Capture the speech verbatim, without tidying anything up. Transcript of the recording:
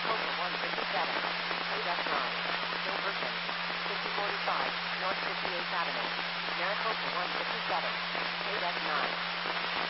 Maricopa one fifty-seven, eight F nine, Gilberton, fifty forty-five, North fifty-eighth Avenue, Maricopa one fifty-seven, eight F nine.